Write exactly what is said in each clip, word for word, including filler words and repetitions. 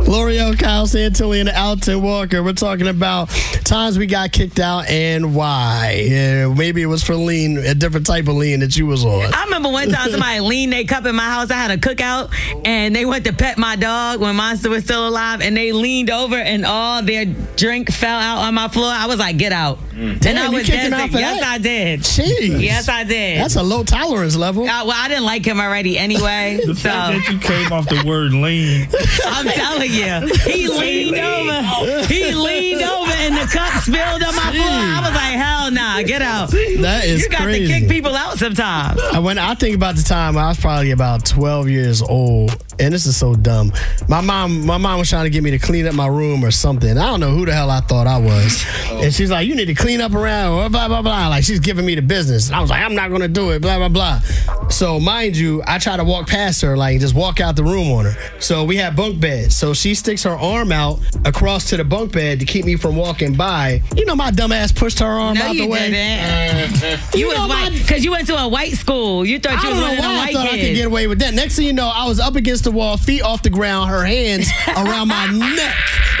L'Oreal, Kyle Santilli, and Alton Walker. We're talking about times we got kicked out and why. Yeah, maybe it was for lean, a different type of lean that you was on. I remember one time somebody leaned their cup in my house. I had a cookout, and they went to pet my dog when Monster was still alive, and they leaned over, and all their drink fell out on my floor. I was like, get out. Mm. Damn, and I you was kicked him out for yes, that? I did. Jeez. Yes, I did. That's a low tolerance level. Uh, well, I didn't like him already anyway. The so. fact that you came off the word lean. I'm telling you. He leaned over. He leaned over, and the cup spilled on my floor. I was like, hell nah, get out. That is You got crazy. to kick people out sometimes. When I think about the time, I was probably about twelve years old, and this is so dumb. My mom, my mom was trying to get me to clean up my room or something. I don't know who the hell I thought I was, and she's like, "You need to clean up around," blah blah blah. Like she's giving me the business, and I was like, "I'm not gonna do it," blah blah blah. So mind you, I try to walk past her, like just walk out the room on her. So we had bunk beds. So she sticks her arm out across to the bunk bed to keep me from walking by. You know, my dumb ass pushed her arm No, out the you way. didn't. Uh, You, you was know, white my- because you went to a white school. You thought I you don't was know one of the why I white thought I could kids. get away with that. Next thing you know, I was up against the wall, feet off the ground, her hands around my neck.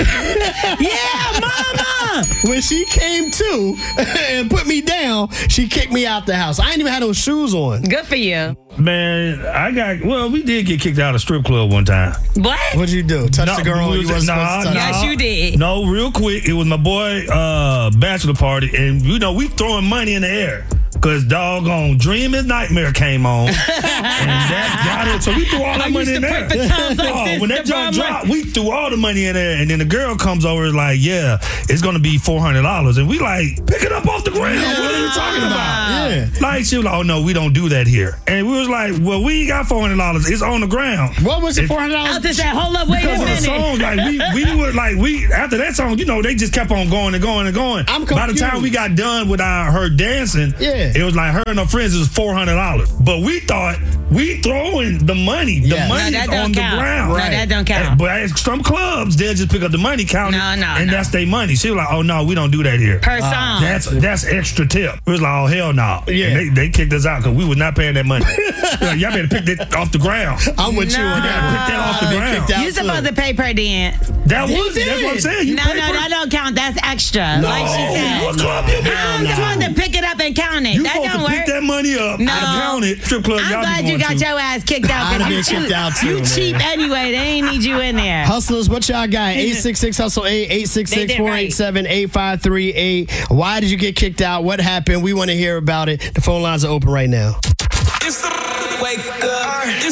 Yeah, mama. When she came to and put me down, she kicked me out the house. I ain't even had no shoes on. Good for you. Man, I got, well, we did get kicked out of a strip club one time. What? What'd you do? Touch No, the girl we you was- wasn't nah, supposed to touch? Yes, you did. No, real quick, it was my boy uh, bachelor party, and you know, we throwing money in the air. Cause doggone Dream is Nightmare came on, and that got it. So we threw all I that money used in to there. pray for times like Oh, this when to that jump burn dropped, we threw all the money in there, and then the girl comes over and is like, "Yeah, it's gonna be four hundred dollars," and we like, "Pick it up off the ground." Yeah, What are you talking about? Yeah. Like she was like, "Oh no, we don't do that here," and we was like, "Well, we ain't got four hundred dollars. It's on the ground." What was the It- four hundred I dollars? just said, hold up, wait Because a of the minute. song, like we we were like we after that song, you know, they just kept on going and going and going. I'm By the time confused. we got done with our her dancing, Yeah. it was like her and her friends it was four hundred dollars. But we thought we throwing the money. The Yes. money No, that is don't on count. the ground. No, that don't count. And- But at some clubs, they'll just pick up the money, count it, No, no, and no. that's their money. She was like, "Oh no, we don't do that here." Per song. That's that's extra tip. It was like, "Oh hell no!" Yeah. And they, they kicked us out because we was not paying that money. Like, y'all better pick that off the ground. I'm with you on No. that. Pick that off the I ground. kicked out You're too. supposed to pay per dance. That He was that's what I'm did. saying. You No, pay no, for- that don't count. That's extra. No. Like she said. What club you been? I'm no. supposed to pick it up and count it. You that supposed don't to work. pick that money up No. and count it. Strip club, I'm y'all glad be you going got to. your ass kicked out. I'd have 'cause been you kicked cheap- out too, You man. cheap anyway. They ain't need you in there. Hustlers, what y'all got? eight six six hustle eight, eight six six, four eight seven, eight five three eight. Why did you get kicked out? What happened? We want to hear about it. The phone lines are open right now. It's the wake up.